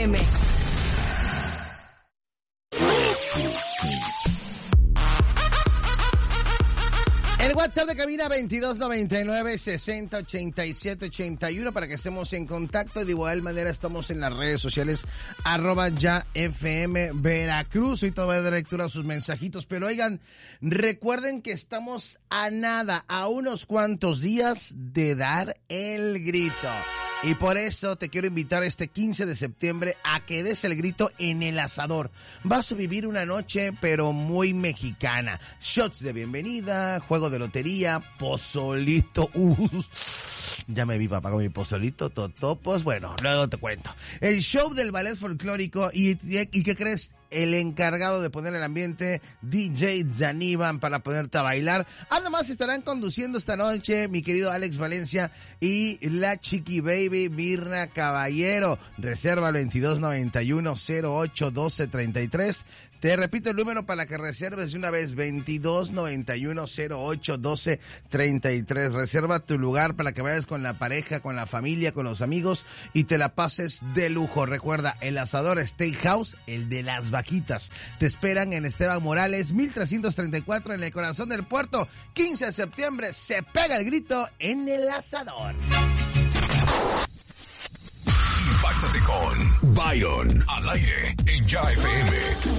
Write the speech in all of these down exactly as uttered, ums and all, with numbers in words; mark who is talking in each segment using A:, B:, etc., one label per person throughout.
A: M.
B: El WhatsApp de cabina veintidós noventa y nueve, sesenta, ochenta y siete, ochenta y uno para que estemos en contacto. De igual manera estamos en las redes sociales arroba ya F M Veracruz. Ahorita voy a dar lectura a sus mensajitos, pero oigan, recuerden que estamos a nada, a unos cuantos días de dar el grito. Y por eso te quiero invitar este quince de septiembre a que des el grito en el asador. Vas a vivir una noche, pero muy mexicana. Shots de bienvenida, juego de lotería, pozolito. Uh, ya me vi, papá, con mi pozolito, totopos. Bueno, luego te cuento. El show del ballet folclórico. ¿Y, y, y qué crees? El encargado de poner el ambiente, D J Janivan, para ponerte a bailar. Además estarán conduciendo esta noche mi querido Alex Valencia y la Chiqui Baby Mirna Caballero. Reserva el veintidós noventa y uno, cero ocho, doce, treinta y tres. Te repito el número para que reserves de una vez, veintidós noventa y uno, cero ocho, doce, treinta y tres. Reserva tu lugar para que vayas con la pareja, con la familia, con los amigos y te la pases de lujo. Recuerda, el asador Steakhouse, el de las vaquitas. Te esperan en Esteban Morales, mil trescientos treinta y cuatro, en el corazón del puerto. quince de septiembre, se pega el grito en el asador.
C: Impáctate con Byron al aire en Ya F M.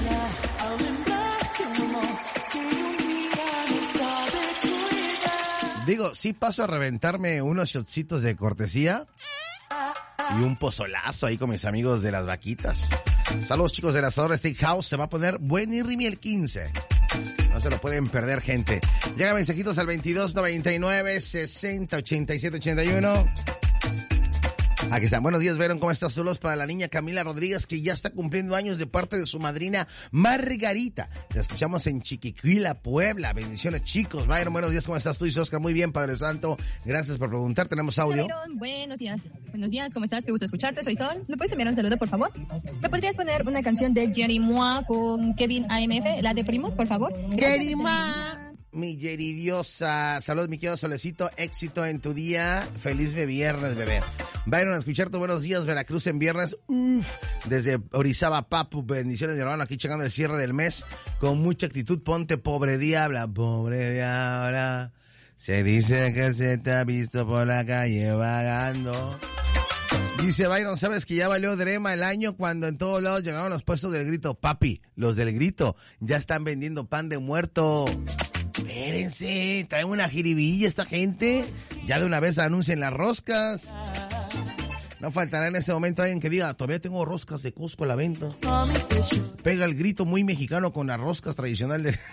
B: Digo, sí paso a reventarme unos shotcitos de cortesía y un pozolazo ahí con mis amigos de las vaquitas. Saludos, chicos del asador Steakhouse. Se va a poner buen y rimi el quince. No se lo pueden perder, gente. Llega mensajitos al veintidós noventa y nueve, sesenta, ochenta y siete, ochenta y uno. Aquí están. Buenos días, Verón. ¿Cómo estás? Saludos para la niña Camila Rodríguez, que ya está cumpliendo años de parte de su madrina Margarita. Te escuchamos en Chiquiquila, Puebla. Bendiciones, chicos. Byron, buenos días. ¿Cómo estás tú y Oscar? Muy bien, Padre Santo. Gracias por preguntar. Tenemos audio.
D: Hola, Byron. Buenos días. Buenos días. ¿Cómo estás? Qué gusto escucharte. Soy Sol. ¿Me puedes enviar un saludo, por favor? ¿Me podrías poner una canción de Jerry Moa con Kevin A M F, la de Primos, por favor?
B: Jerry Moa. Mi Jerry Diosa, saludos, mi querido Solecito, éxito en tu día, feliz de viernes, bebé. Byron, a escuchar tu buenos días, Veracruz en viernes, uff, desde Orizaba, Papu, bendiciones, mi hermano, aquí llegando el cierre del mes, con mucha actitud, ponte pobre diabla, pobre diabla, se dice que se te ha visto por la calle vagando. Dice Byron, ¿sabes que ya valió Drema el año cuando en todos lados llegaron los puestos del grito? Papi, los del grito ya están vendiendo pan de muerto. Espérense, traen una jiribilla esta gente. Ya de una vez anuncien las roscas. No faltará en este momento alguien que diga, todavía tengo roscas de Cusco a la venta. Pega el grito muy mexicano con las roscas tradicionales de...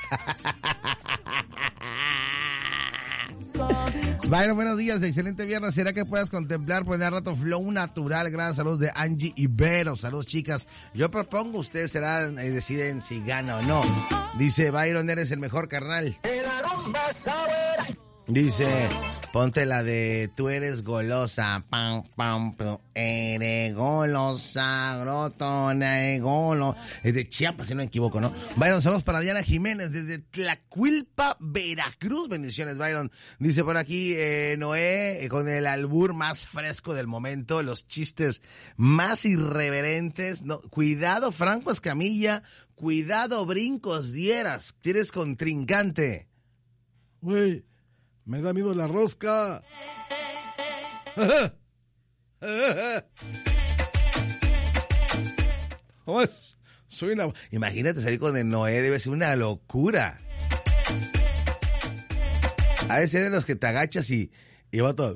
B: Byron, buenos días, de excelente viernes. ¿Será que puedas contemplar poner al rato flow natural? Gran saludos de Angie Ibero. Saludos, chicas. Yo propongo, ustedes serán y deciden si gana o no. Dice Byron, eres el mejor, carnal. Dice, ponte la de tú eres golosa, pam, pam, pam, eres golosa, grotona, golo. Es de Chiapas, si no me equivoco, ¿no? Byron, saludos para Diana Jiménez desde Tlacuilpa, Veracruz. Bendiciones, Byron. Dice por aquí, eh, Noé, eh, con el albur más fresco del momento, los chistes más irreverentes. No, cuidado, Franco Escamilla, cuidado, brincos dieras, tienes contrincante. Güey. Me da miedo la rosca. Oh, soy una... Imagínate salir con el Noé, debe ser una locura. A veces de los que te agachas y, y va todo.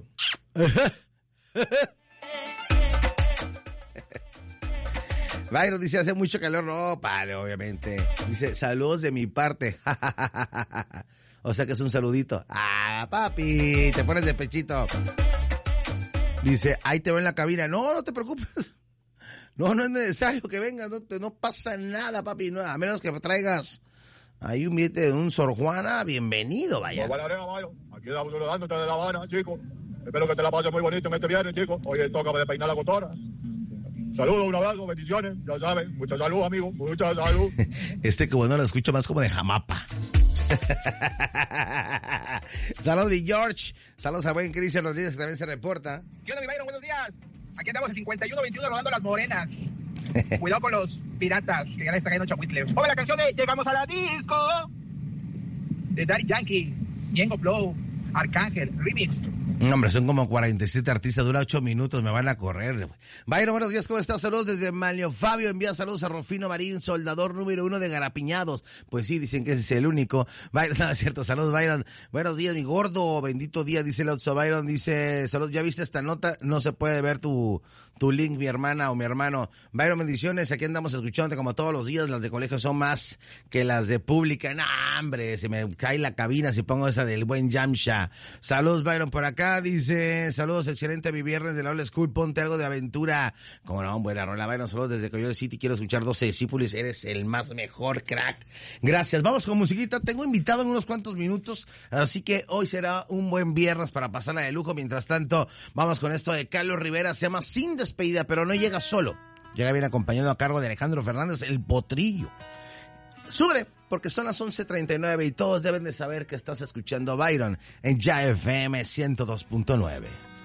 B: Byron dice, hace mucho calor. No, padre, obviamente. Dice, saludos de mi parte. O sea que es un saludito. Ah, papi, te pones de pechito. Dice, ahí te veo en la cabina. No, no te preocupes. No, no es necesario que vengas. No, te, no pasa nada, papi. No, a menos que traigas ahí un billete de un Sor Juana. Bienvenido, vaya.
E: Aquí saludándote de La Habana, chicos. Espero que te la pases muy bonito en este viernes, chicos. Oye, toca de peinar la cotora. Saludos, un abrazo, bendiciones. Ya saben, mucha salud, amigo. Mucha salud.
B: Este como no lo escucho más como de Jamapa. Saludos, mi George. Saludos a buen Cristian Rodríguez, que también se reporta.
F: ¿Qué onda, mi Byron? Buenos días.
A: Aquí andamos el cincuenta y uno veintiuno rodando las morenas. Cuidado con los piratas que ya le están cayendo chahuitle. Oye, la canción de Llegamos a la Disco de Daddy Yankee, Ñengo Flow, Arcángel, remix.
B: No, hombre, son como cuarenta y siete artistas, dura ocho minutos, me van a correr. Byron, buenos días, ¿cómo estás? Saludos desde Manlio. Fabio envía saludos a Rufino Marín, soldador número uno de Garapiñados. Pues sí, dicen que ese es el único. Byron, no, es cierto, saludos, Byron. Buenos días, mi gordo, bendito día, dice el otro. Byron dice, saludos, ¿ya viste esta nota? No se puede ver tu, tu link, mi hermana o mi hermano. Byron, bendiciones, aquí andamos escuchándote como todos los días. Las de colegio son más que las de pública. No, hombre, se me cae la cabina si pongo esa del buen Yamsha. Saludos, Byron, por acá. Dice, saludos, excelente mi viernes de la Old School, ponte algo de aventura. Como no, buena rola, Byron, saludos desde Coyote City, quiero escuchar doce discípulos, eres el más mejor, crack. Gracias, vamos con musiquita, tengo invitado en unos cuantos minutos, así que hoy será un buen viernes para pasarla de lujo. Mientras tanto, vamos con esto de Carlos Rivera, se llama Sin Despedida, pero no llega solo, llega bien acompañado a cargo de Alejandro Fernández, el Potrillo. Sube, porque son las once treinta y nueve y todos deben de saber que estás escuchando Byron en Ya F M ciento dos punto nueve.